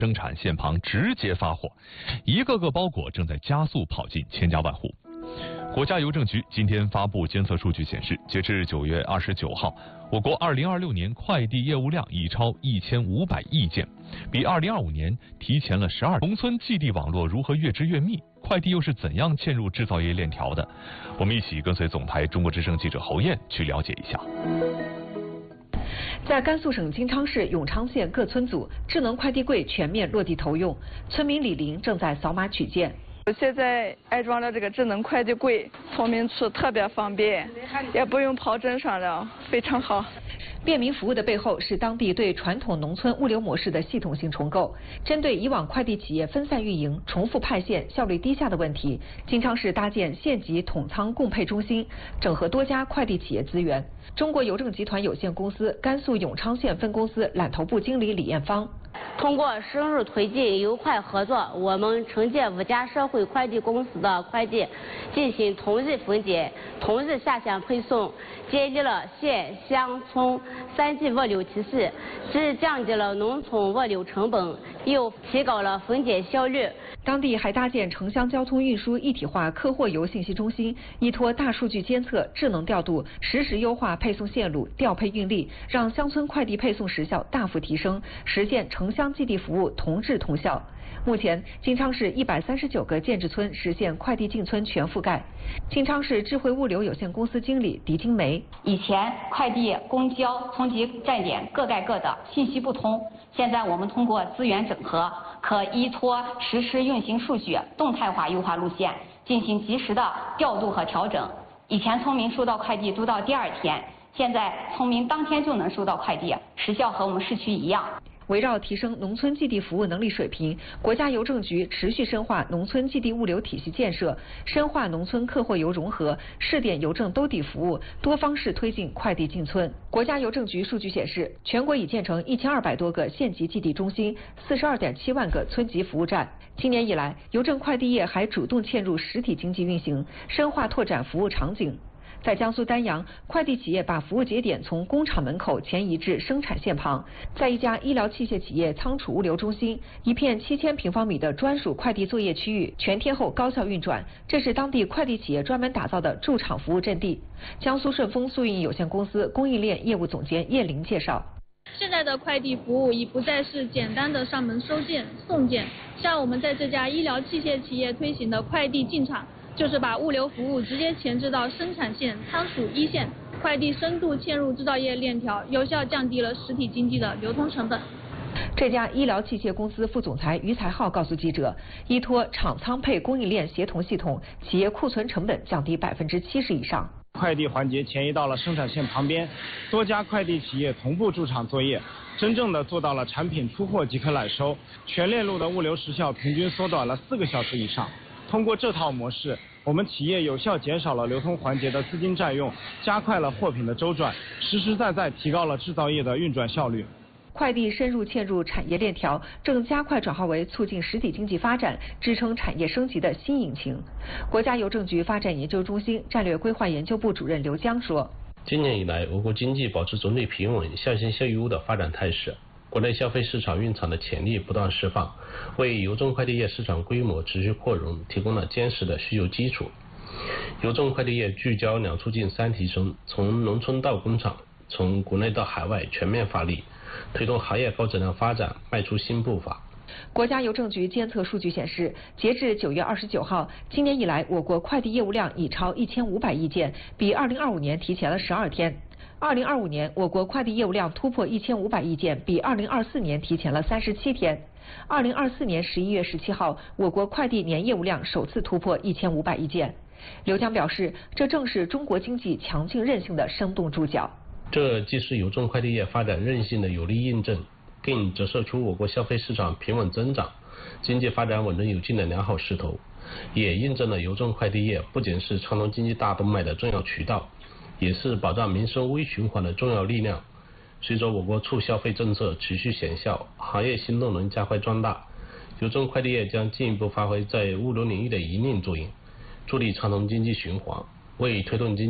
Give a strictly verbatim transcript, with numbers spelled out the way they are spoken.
生产线旁直接发货，一个个包裹正在加速跑进千家万户。国家邮政局今天发布监测数据显示，截至九月二十九号，我国二零二六年快递业务量已超一千五百亿件，比二零二五年提前了十二。农村寄递网络如何越织越密？快递又是怎样嵌入制造业链条的？我们一起跟随总台中国之声记者侯燕去了解一下。 在甘肃省金昌市永昌县各村组，智能快递柜全面落地投用，村民李玲正在扫码取件。 我现在安装了这个智能快递柜，村民处特别方便，也不用跑镇上了，非常好。 便民服务的背后是当地对传统农村物流模式的系统性重构。针对以往快递企业分散运营、重复派线、效率低下的问题，金昌市搭建县级统仓共配中心，整合多家快递企业资源。中国邮政集团有限公司甘肃永昌县分公司揽头部经理李艳芳。 通过深入推进邮快合作，我们承接五家社会快递公司的快递，进行同日分拣、同日下线配送，建立了县乡村三级物流体系，既降低了农村物流成本，又提高了分拣效率。 当地还搭建城乡交通运输一体化客货邮信息中心，依托大数据监测、智能调度，实时优化配送线路、调配运力，让乡村快递配送时效大幅提升，实现城乡寄递服务同质同效。目前，金昌市一百三十九个建制村实现快递进村全覆盖。金昌市智慧物流有限公司经理狄金梅： 以前快递、公交、村级站点各盖各的，信息不通。现在我们通过资源整合，可依托实时运行数据，动态化优化路线，进行及时的调度和调整。以前村民收到快递都到第二天，现在村民当天就能收到快递，时效和我们市区一样。 围绕提升农村寄递服务能力水平，国家邮政局持续深化农村寄递物流体系建设，深化农村客货邮融合，试点邮政兜底服务，多方式推进快递进村。国家邮政局数据显示，全国已建成一千二百多个县级寄递中心，四十二点七万个村级服务站。今年以来，邮政快递业还主动嵌入实体经济运行，深化拓展服务场景。在江苏丹阳，快递企业把服务节点从工厂门口前移至生产线旁。在一家医疗器械企业仓储物流中心，一片七千平方米的专属快递作业区域全天候高效运转，这是当地快递企业专门打造的驻场服务阵地。江苏顺丰速运有限公司供应链业务总监叶玲介绍。 现在的快递服务已不再是简单的上门收件、送件，像我们在这家医疗器械企业推行的快递进场，就是把物流服务直接前置到生产线、仓储一线，快递深度嵌入制造业链条，有效降低了实体经济的流通成本。 这家医疗器械公司副总裁于才浩告诉记者，依托厂仓配供应链协同系统，企业库存成本降低百分之七十以上。 快递环节前移到了生产线旁边，多家快递企业同步驻场作业，真正的做到了产品出货即可揽收，全链路的物流时效平均缩短了四个小时以上。通过这套模式，我们企业有效减少了流通环节的资金占用，加快了货品的周转，实实在在提高了制造业的运转效率。 快递深入嵌入产业链条，正加快转化为促进实体经济发展、支撑产业升级的新引擎。国家邮政局发展研究中心战略规划研究部主任刘江说： 今年以来，我国经济保持总体平稳、向新向优的发展态势，国内消费市场蕴藏的潜力不断释放，为邮政快递业市场规模持续扩容提供了坚实的需求基础。邮政快递业聚焦两促进三提升，从农村到工厂，从国内到海外全面发力，推动行业高质量发展迈出新步伐。 国家邮政局监测数据显示，截至九月二十九号，今年以来我国快递业务量已超一千五百亿件，比二零二五年提前了十二天。二零二五年，我国快递业务量突破一千五百亿件，比二零二四年提前了三十七天。二零二四年十一月十七号，我国快递年业务量首次突破一千五百亿件。刘江表示，这正是中国经济强劲韧性的生动注脚。 这既是邮政快递业发展韧性的有力印证，更折射出我国消费市场平稳增长、经济发展稳中有进的良好势头，也印证了邮政快递业不仅是畅通经济大动脉的重要渠道，也是保障民生微循环的重要力量。随着我国促消费政策持续显效，行业新动能加快壮大，邮政快递业将进一步发挥在物流领域的引领作用，助力畅通经济循环，为推动经济